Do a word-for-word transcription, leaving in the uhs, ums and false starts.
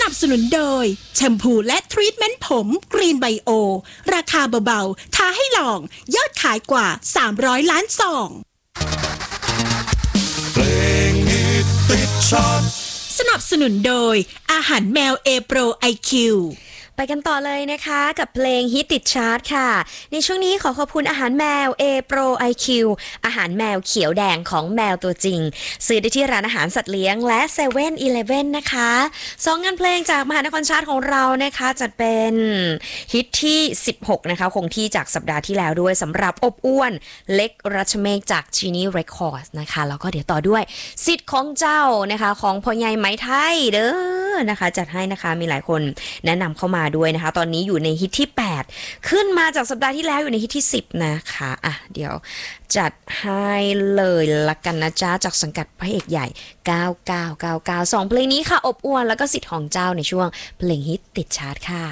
นับสนุนโดยแชมพูและทรีทเมนต์ผมกรีนไบโอราคาเบาๆท้าให้ลองยอดขายกว่าสามร้อยล้านซองเพลงฮิตติดชาร์ตสนับสนุนโดยอาหารแมว A Pro ไอ คิวไปกันต่อเลยนะคะกับเพลงฮิตติดชาร์ตค่ะในช่วงนี้ขอขอบคุณอาหารแมว A Pro ไอ คิว อาหารแมวเขียวแดงของแมวตัวจริงซื้อได้ที่ร้านอาหารสัตว์เลี้ยงและเซเว่นอีเลฟเว่นนะคะสองงานเพลงจากมหานครชาร์ตของเรานะคะจัดเป็นฮิตที่สิบหกนะคะคงที่จากสัปดาห์ที่แล้วด้วยสำหรับอบอ้วนเล็กรัชเมฆจาก Genie Records นะคะแล้วก็เดี๋ยวต่อด้วยสิทธิ์ของเจ้านะคะของพ่อใหญ่ไหมไทยเด้อนะคะจัดให้นะคะมีหลายคนแนะนำเข้ามาด้วยนะคะตอนนี้อยู่ในฮิตที่แปดขึ้นมาจากสัปดาห์ที่แล้วอยู่ในฮิตที่สิบนะคะอ่ะเดี๋ยวจัดให้เลยละกันนะจ๊ะจากสังกัดพระเอกใหญ่เก้าเก้าเก้าเก้าสองเพลงนี้ค่ะอบอวลแล้วก็สิทธิ์ของเจ้าในช่วงเพลงฮิตติดชาร์ตค่ะ